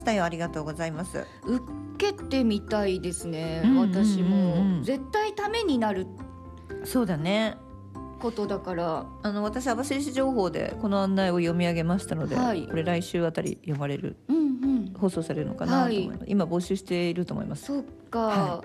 たよ。ありがとうございます。 受けてみたいですね、 うんうんうんうん、 私も絶対ためになるそうだね。 ことだから。 私網走情報でこの案内を読み上げましたので、 はい、 これ来週あたり読まれる、 うんうん、 放送されるのかなと思います、 はい、 今募集していると思います。 そっか、 は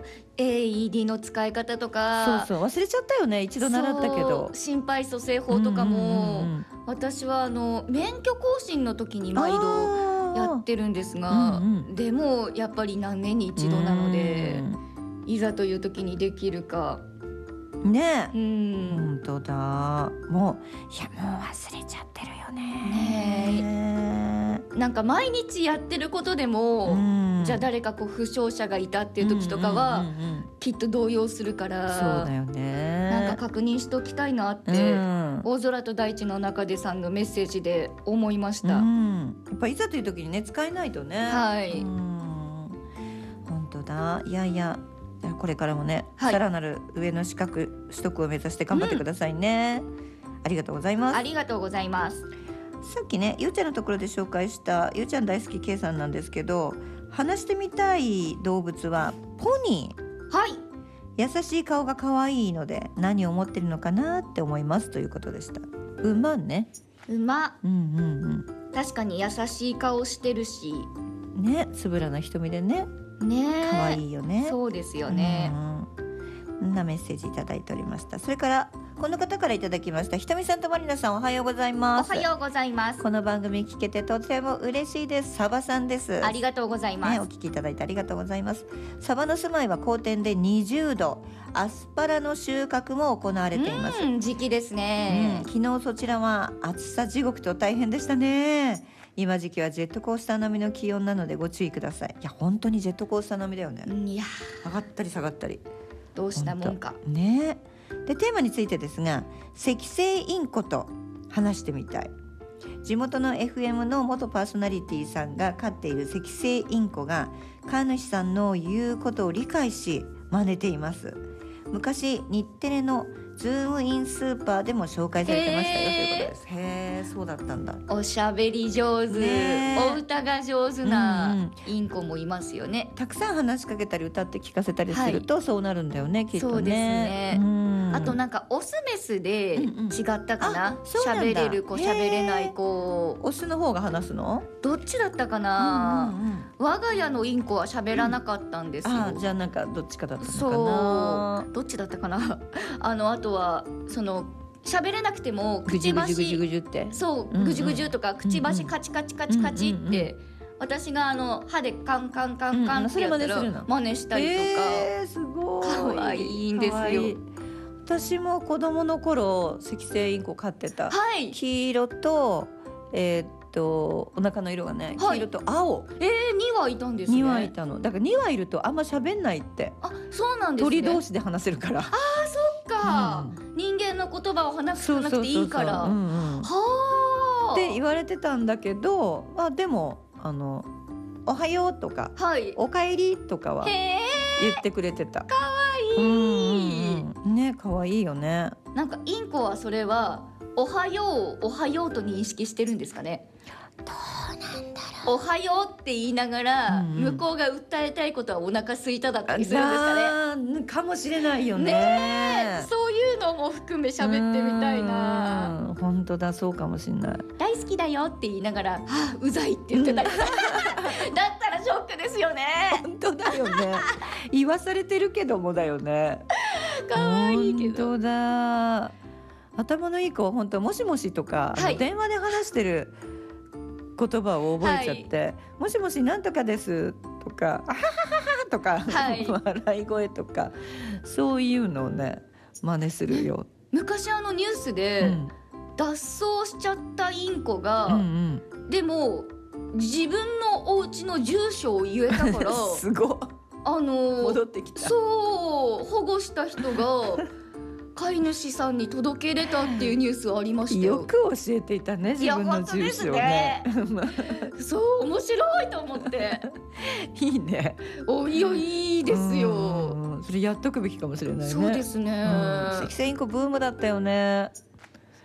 AED の使い方とか、 そう忘れちゃったよね。一度習ったけど、 心肺蘇生法とかも、 うんうんうんうん、 私は免許更新の時に毎度やってるんですが、 うんうん、 でもやっぱり何年に一度なので、いざという時にできるかねえ、 本当だ。もう忘れちゃってるよね。なんか毎日やってることでも、じゃあ誰か負傷者がいたっていう時とかは、きっと動揺するから、 そうだよね。 なんか確認しておきたいなって、大空と大地の中でさんのメッセージで思いました。 やっぱいざという時にね、使えないとね。 はい、 本当だ。いやこれからもね、さらなる上の資格取得を目指して頑張ってくださいね、ありがとうございます。 ありがとうございます。 さっきね、ゆうちゃんのところで紹介したゆうちゃん大好き K さんなんですけど、話してみたい動物はポニー。 はい。 優しい顔が可愛いので何を持ってるのかなって思いますということでした。馬ね。 馬、確かに優しい顔してるしね、つぶらな瞳でね、可愛いよね。 そうですよね。 こんなメッセージいただいておりました。それからこの方からいただきました。ひとみさんとまりなさん、おはようございます。 おはようございます。 この番組聞けてとても嬉しいです。サバさんです。 ありがとうございます、 お聞きいただいてありがとうございます。サバの住まいは好天で20度、アスパラの収穫も行われています。 時期ですね、 昨日そちらは暑さ地獄と大変でしたね。今時期はジェットコースター並みの気温なのでご注意ください。いや本当にジェットコースター並みだよね。 いや上がったり下がったり、 どうしたもんかね。でテーマについてですが、赤星インコと話してみたい。地元の FM の元パーソナリティさんが飼っている赤星インコが飼い主さんの言うことを理解し真似ています。昔日テレのズームインスーパーでも紹介されてましたよということです。へー、そうだったんだ。 おしゃべり上手、お歌が上手なインコもいますよね。 たくさん話しかけたり歌って聞かせたりすると、そうなるんだよね、きっとね。 そうですね。あとなんかオスメスで違ったかな、喋れる子喋れない子。 オスの方が話すの？ どっちだったかな、我が家のインコは喋らなかったんですよ。 じゃあなんかどっちかだったのかな。 そう、どっちだったかなあとは喋れなくてもくちばしぐじゅぐじゅって、 そうぐじゅぐじゅとかくちばしカチカチカチカチって、私が歯でカンカンカンカンってやったら真似したりとか、 すごい可愛いんですよ。 私も子供の頃赤星インコ飼ってた、黄色とお腹の色がね、黄色と青、 2羽いたんですね。 2羽いたの。だから2羽いるとあんま喋んないって。 そうなんですね。 鳥同士で話せるから。 そっか、人間の言葉を話さなくていいから。はって言われてたんだけど、でもおはようとか、おかえりとかは言ってくれてた。 かわいい、 ね、かわいいよね。 なんかインコはそれはおはようおはようと認識してるんですかね。 どうなんだろう。 おはようって言いながら、向こうが訴えたいことはお腹空いただったりするんですかね。 かもしれないよね。 そういうのも含め喋ってみたいな。 本当だ、そうかもしれない。 大好きだよって言いながらうざいって言ってたり、だったらショックですよね。 本当だよね。言わされてるけどもだよね。 かわいいけど。 本当だ。頭のいい子は本当もしもしとか、電話で話してる言葉を覚えちゃって、もしもしなんとかですとか、あははははとか、笑い声とか、そういうのをね真似するよ。 昔ニュースで、脱走しちゃったインコが、でも自分のお家の住所を言えたからすごっ。戻ってきた。 そう、保護した人が飼い主さんに届けれたっていうニュースありましたよ。 よく教えていたね、自分の住所をね。 そう、面白いと思っていいね。 いいですよ。 それやっとくべきかもしれないね。 そうですね。 赤星インコブームだったよね。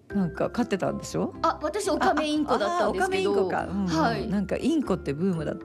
なんか飼ってたんでしょ？ 私オカメインコだったんですけど、 オカメインコか、 はい、 なんかインコってブームだった